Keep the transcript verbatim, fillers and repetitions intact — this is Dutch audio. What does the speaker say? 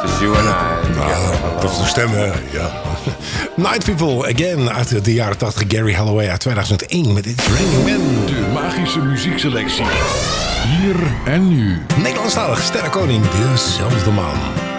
Just you and I. Ah, dat is de stemmen, ja. Night People, again, uit de jaren tachtig. Gary Holloway uit tweeduizend één met It's Raining Men. De magische muziekselectie. Hier en nu. Nederlandstalig Sterrenkoning, dezelfde man.